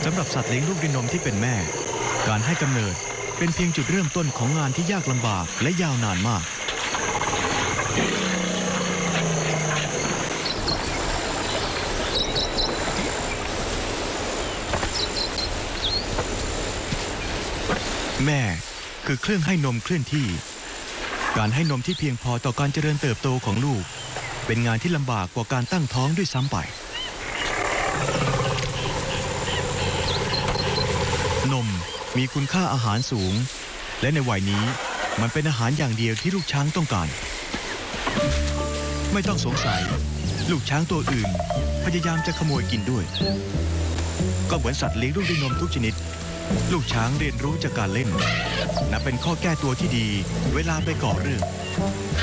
สำหรับสัตว์เลี้ยงลูกด้วยนมที่เป็นแม่การให้กำเนิดเป็นเพียงจุดเริ่มต้นของงานที่ยากลำบากและยาวนานมากแม่คือเครื่องให้นมเคลื่อนที่การให้นมที่เพียงพอต่อการเจริญเติบโตของลูกเป็นงานที่ลำบากกว่าการตั้งท้องด้วยซ้ำไปนมมีคุณค่าอาหารสูงและในวัยนี้มันเป็นอาหารอย่างเดียวที่ลูกช้างต้องการไม่ต้องสงสัยลูกช้างตัวอื่นพยายามจะขโมยกินด้วยก็เหมือนสัตว์เลี้ยงลูกด้วยนมทุกชนิดลูกช้างเรียนรู้จากการเล่นนับเป็นข้อแก้ตัวที่ดีเวลาไปก่อเรื่อง